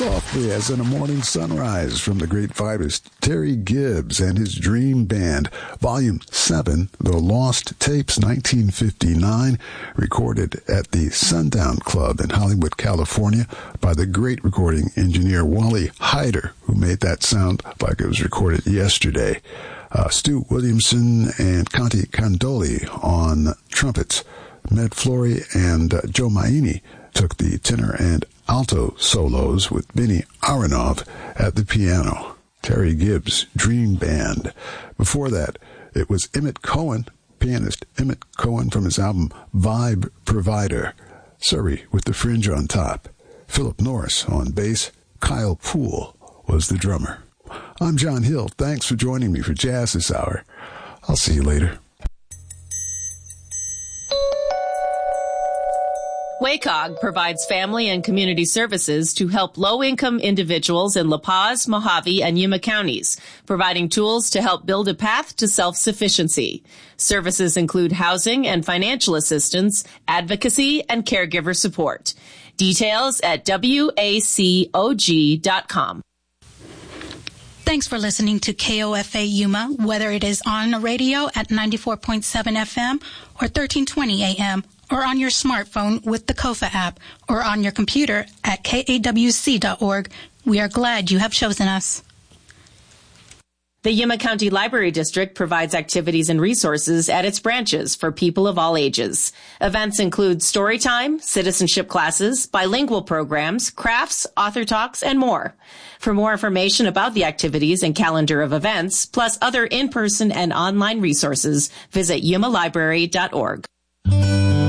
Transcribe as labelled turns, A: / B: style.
A: Softly as in a morning sunrise from the great vibist Terry Gibbs and his Dream Band, Volume 7, The Lost Tapes, 1959, recorded at the Sundown Club in Hollywood, California by the great recording engineer Wally Hyder, who made that sound like it was recorded yesterday. Stu Williamson and Conti Candoli on trumpets. Med Flory and Joe Maini took the tenor and alto solos with Vinny Aronov at the piano. Terry Gibbs, Dream Band. Before that, it was Emmett Cohen, pianist Emmett Cohen from his album Vibe Provider. Surrey with the fringe on top. Philip Norris on bass. Kyle Poole was the drummer. I'm John Hill. Thanks for joining me for Jazz this hour. I'll see you later.
B: WACOG provides family and community services to help low-income individuals in La Paz, Mojave, and Yuma counties, providing tools to help build a path to self-sufficiency. Services include housing and financial assistance, advocacy, and caregiver support. Details at wacog.com.
C: Thanks for listening to KOFA Yuma, whether it is on the radio at 94.7 FM or 1320 AM, or on your smartphone with the KOFA app, or on your computer at kawc.org. We are glad you have chosen us.
B: The Yuma County Library District provides activities and resources at its branches for people of all ages. Events include story time, citizenship classes, bilingual programs, crafts, author talks, and more. For more information about the activities and calendar of events, plus other in-person and online resources, visit yumalibrary.org.